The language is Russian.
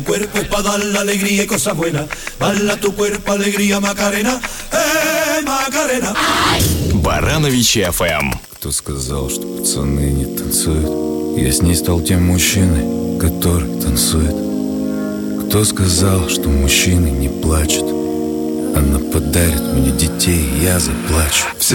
Cuerpo es para dar la alegría y cosas buenas. Bala tu cuerpo, alegría, Macarena. Macarena. Барановичи FM. Кто сказал, что пацаны не танцуют? Я с ней стал тем мужчиной, который танцует. Кто сказал, что мужчины не плачут? Она подарит мне детей, и я заплачу.